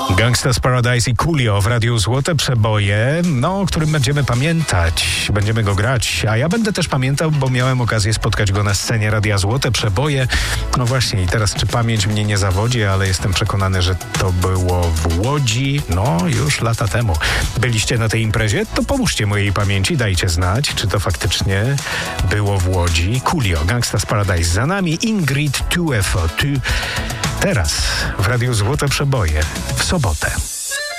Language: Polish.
Gangsta's Paradise i Coolio w Radiu Złote Przeboje, o którym będziemy pamiętać, będziemy go grać, a ja będę też pamiętał, bo miałem okazję spotkać go na scenie Radia Złote Przeboje. No właśnie i teraz czy pamięć mnie nie zawodzi, ale jestem przekonany, że to było w Łodzi, już lata temu. Byliście na tej imprezie? To pomóżcie mojej pamięci, dajcie znać, czy to faktycznie było w Łodzi. Coolio, Gangsta's Paradise za nami, Ingrid 2FO2. Teraz w Radiu Złote Przeboje w sobotę.